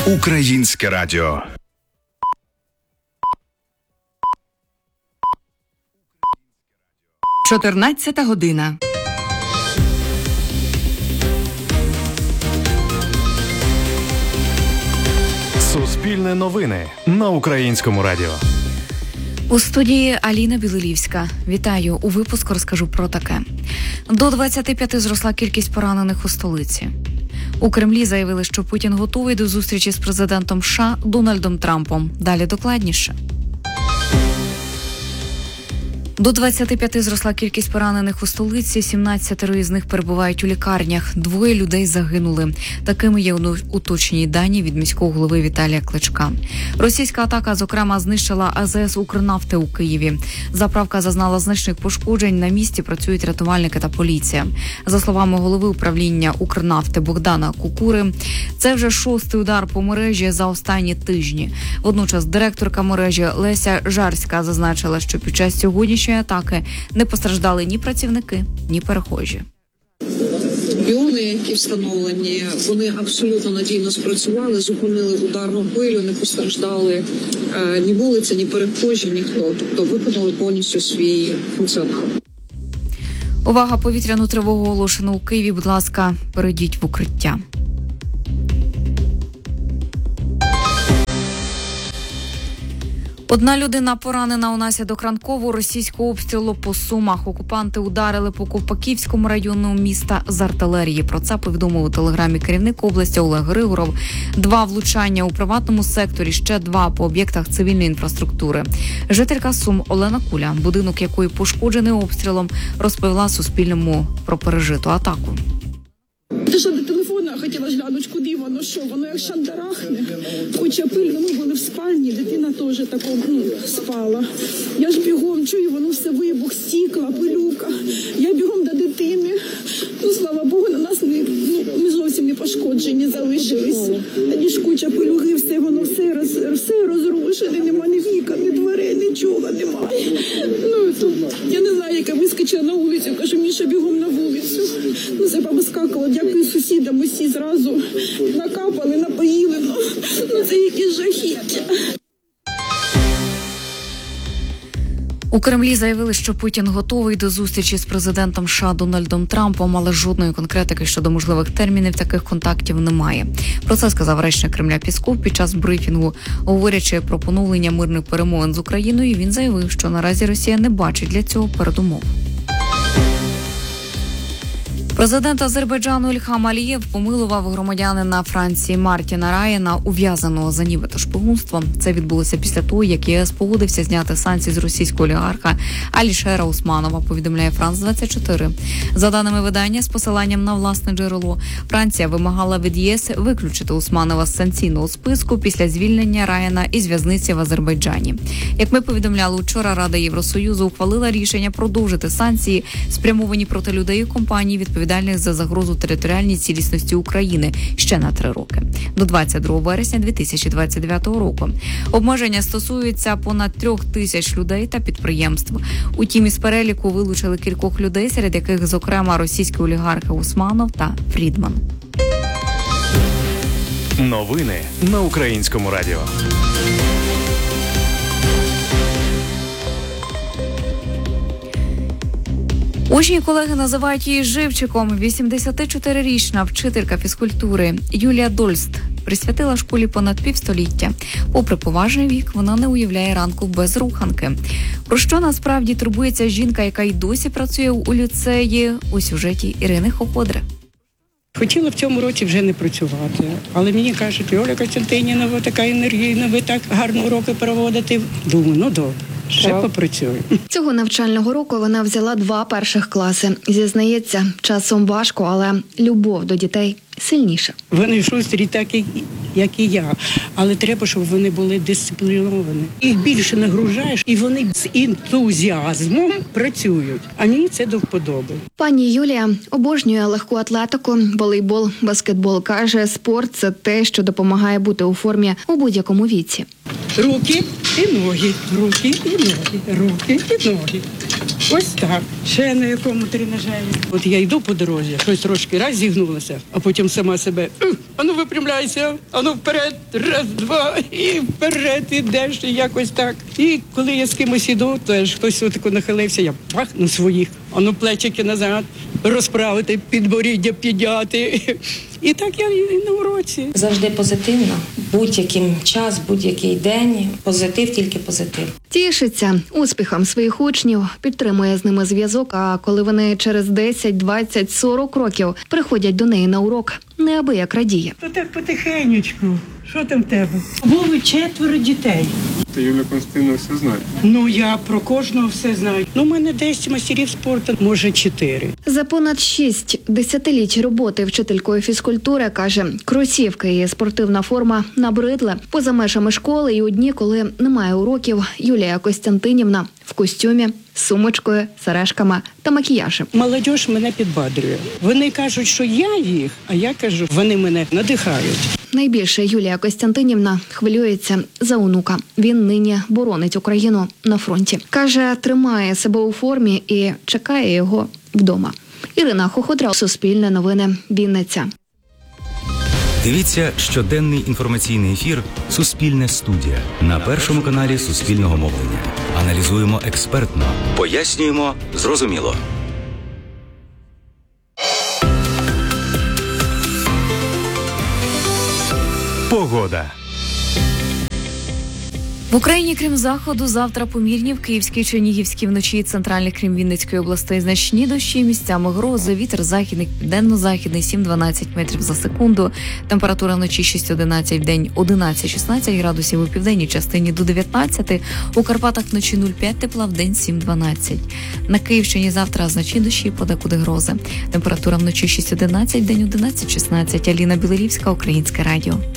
Українське радіо. Чотирнадцята година. Суспільне новини на Українському радіо. У студії Аліна Білилівська. Вітаю. У випуску розкажу про таке. До 25 зросла кількість поранених у столиці. У Кремлі заявили, що Путін готовий до зустрічі з президентом США Дональдом Трампом. Далі докладніше. До 25 зросла кількість поранених у столиці, 17 із них перебувають у лікарнях, 2 людей загинули. Такими є уточнені дані від міського голови Віталія Кличка. Російська атака, зокрема, знищила АЗС «Укрнафти» у Києві. Заправка зазнала значних пошкоджень, на місці працюють рятувальники та поліція. За словами голови управління «Укрнафти» Богдана Кукури, це вже 6-й удар по мережі за останні тижні. Водночас директорка мережі Леся Жарська зазначила, що під час сьогоднішньої атаки не постраждали ні працівники, ні перехожі. Біони, які встановлені, вони абсолютно надійно спрацювали, зупинили ударну хвилю, не постраждали ні вулиця, ні перехожі, ніхто. Тобто виконали повністю свій функціонал. Увага, повітряну тривогу оголошено у Києві. Будь ласка, перейдіть в укриття. Одна людина поранена унаслідок ранкового російського обстрілу по Сумах. Окупанти ударили по Ковпаківському району міста з артилерії. Про це повідомив у телеграмі керівник області Олег Григоров. 2 влучання у приватному секторі, ще 2 по об'єктах цивільної інфраструктури. Жителька Сум Олена Куля, будинок якої пошкоджений обстрілом, розповіла Суспільному про пережиту атаку. Ти що, до телефона хотіла глянути, куди воно, що? Воно як шандарахне. Хоча пильно, ми були в спальні, дитина теж такого спала. Я ж бігом чую, воно все вибух, стікла, пилюка. Я бігом до дитини. Слава Богу, на нас ми зовсім не пошкоджені залишилися. Тоді ж куча пилюги, все воно все розрушене, нема ні вікон, ні дверей, нічого немає. Я не знаю, як я вискочила на вулицю, кажу, Міша, бігом на вулицю. Все повискакало, дякую сусідам, усі зразу накапали, напоїли. Це якісь жахіття. У Кремлі заявили, що Путін готовий до зустрічі з президентом США Дональдом Трампом, але жодної конкретики щодо можливих термінів таких контактів немає. Про це сказав речник Кремля Пісков під час брифінгу. Говорячи про поновлення мирних перемовин з Україною, він заявив, що наразі Росія не бачить для цього передумов. Президент Азербайджану Ільхам Алієв помилував громадянина Франції Мартіна Раяна, ув'язаного за нібито шпигунством. Це відбулося після того, як ЄС погодився зняти санкції з російського олігарха Алішера Усманова, повідомляє Франс 24. За даними видання, з посиланням на власне джерело, Франція вимагала від ЄС виключити Усманова з санкційного списку після звільнення Раяна із в'язниці в Азербайджані. Як ми повідомляли вчора, Рада Євросоюзу ухвалила рішення продовжити санкції, спрямовані проти людей і компаній, відповідальних за загрозу територіальній цілісності України ще на 3 роки. До 22 вересня 2029 року. Обмеження стосуються понад 3000 людей та підприємств. Утім, із переліку вилучили кількох людей, серед яких, зокрема, російські олігархи Усманов та Фрідман. Новини на Українському радіо. Учні колеги називають її живчиком. 84-річна вчителька фізкультури Юлія Дольст присвятила школі понад півстоліття. Попри поважний вік, вона не уявляє ранку без руханки. Про що насправді турбується жінка, яка й досі працює у ліцеї, у сюжеті Ірини Хоходри. Хотіла в цьому році вже не працювати, але мені кажуть, Оля Костянтинівна, ви така енергійна, ви так гарно уроки проводите. Думаю, ну добре. Ще попрацюю. Цього навчального року вона взяла 2 перших класи. Зізнається, часом важко, але любов до дітей сильніша. Вони шустрі, так як і я. Але треба, щоб вони були дисципліновані. Їх більше нагружаєш, і вони з ентузіазмом працюють. А мені це до вподоби. Пані Юлія обожнює легку атлетику, волейбол, баскетбол. Каже, спорт – це те, що допомагає бути у формі у будь-якому віці. Руки і ноги, руки і ноги, руки і ноги. Ось так. Ще на якому тренажері. От я йду по дорозі, щось трошки раз зігнулася, а потім сама себе, ану випрямляйся, ану вперед, раз, два, і вперед ідеш, і якось так. І коли я з кимось іду, то ж хтось отако нахилився, я пах на своїх, ану плечики назад, розправити, підборіддя підняти. І так я і на уроці. Завжди позитивно. Будь-яким час, будь-який день. Позитив, тільки позитив. Тішиться успіхом своїх учнів, підтримує з ними зв'язок, а коли вони через 10, 20, 40 років приходять до неї на урок, неабияк радіє. То так потихенечку. Що там в тебе? Було 4 дітей. Ти, Юлія Константинівна, все знає. Ну, я про кожного все знаю. Ну, у мене 10 мастерів спорту, може 4. За понад 6 десятиліть роботи вчителькою фізкультури, каже, кросівки і спортивна форма набридли. Поза межами школи і у дні, коли немає уроків, Юлія Костянтинівна в костюмі, з сумочкою, сережками та макіяжем. Молодь мене підбадрює. Вони кажуть, що я їх, а я кажу, вони мене надихають. Найбільше Юлія Костянтинівна хвилюється за онука. Він нині боронить Україну на фронті. Каже, тримає себе у формі і чекає його вдома. Ірина Хоходра, Суспільне новини, Вінниця. Дивіться щоденний інформаційний ефір «Суспільне студія» на Першому каналі Суспільного мовлення. Аналізуємо експертно, пояснюємо зрозуміло. Погода. В Україні, крім заходу, завтра помірні в Київській, Чернігівській, вночі центральних, крім Вінницької областей, значні дощі, місцями грози, вітер західний, південно-західний 7-12 метрів за секунду. Температура вночі 6-11, вдень 11-16 градусів, у південній частині до 19, у Карпатах вночі 0,5 тепла, вдень 7-12. На Київщині завтра значні дощі, подекуди грози. Температура вночі 6-11, вдень 11-16. Аліна Білорівська, Українське радіо.